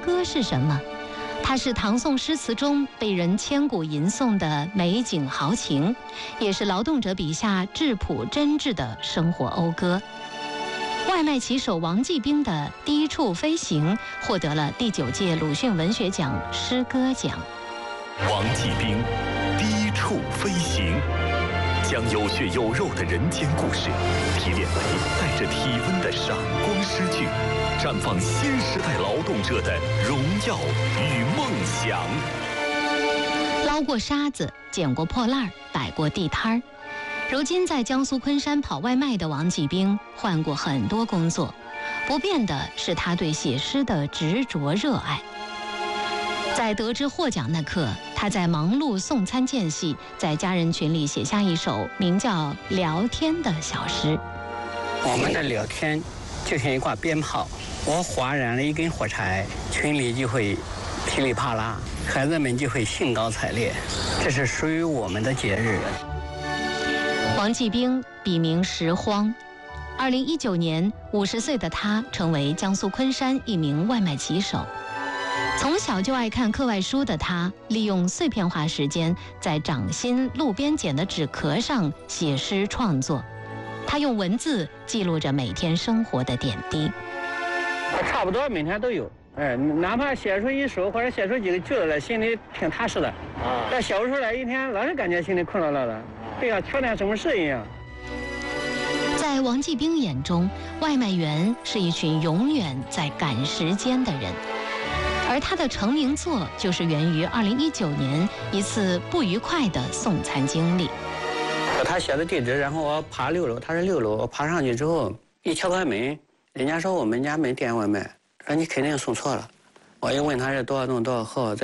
歌是什么？它是唐宋诗词中被人千古吟诵的美景豪情，也是劳动者笔下质朴真挚的生活讴歌。外卖骑手王继兵的《低处飞行》获得了第9届鲁迅文学奖诗歌奖。 王继兵《低处飞行》，将有血有肉的人间故事提炼为带着体温的闪光诗句，绽放新时代劳动者的荣耀与梦想。 捞过沙子，捡过破烂，摆过地摊儿。如今在江苏昆山跑外卖的王继兵换过很多工作，不变的是他对写诗的执着热爱。在得知获奖那刻，他在忙碌送餐间隙，在家人群里写下一首名叫《聊天》的小诗。 我们的聊天就像一挂鞭炮，我划燃了一根火柴，群里就会噼里啪啦，孩子们就会兴高采烈，这是属于我们的节日。 王继兵笔名石荒，2019年50岁的他成为江苏昆山一名外卖骑手。从小就爱看课外书的他，利用碎片化时间在掌心路边捡的纸壳上写诗创作。他用文字记录着每天生活的点滴。 差不多每天都有，哪怕写出一首或者写出几个句子来，心里挺踏实的。但写不出来，一天老是感觉心里困落落的，对呀，挑点什么事一样。 在王继兵眼中，外卖员是一群永远在赶时间的人，而他的成名作就是源于2019年一次不愉快的送餐经历。 他写的地址，然后我爬6楼，他是6楼，我爬上去之后一敲开门，人家说我们家没点外卖，说你肯定送错了。我一问他是多少栋多少号，在